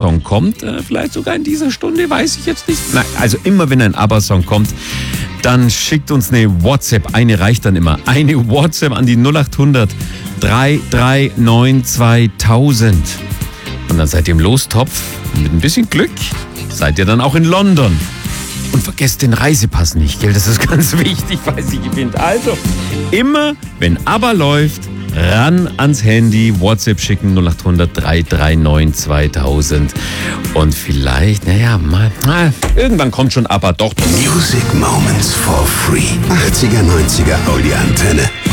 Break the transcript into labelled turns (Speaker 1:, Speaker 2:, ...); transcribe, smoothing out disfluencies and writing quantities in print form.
Speaker 1: ABBA-Song kommt, vielleicht sogar in dieser Stunde, weiß ich jetzt nicht. Nein, also immer wenn ein ABBA-Song kommt, dann schickt uns eine WhatsApp. Eine reicht dann immer. Eine WhatsApp an die 0800 339 2000. Und dann seid ihr im Lostopf. Mit ein bisschen Glück seid ihr dann auch in London. Und vergesst den Reisepass nicht, gell? Das ist ganz wichtig, falls ihr gewinnt. Also, immer, wenn ABBA läuft, ran ans Handy, WhatsApp schicken 0800 339 2000. Und vielleicht, irgendwann kommt schon ABBA doch.
Speaker 2: Music Moments for free. 80er, 90er Audi Antenne.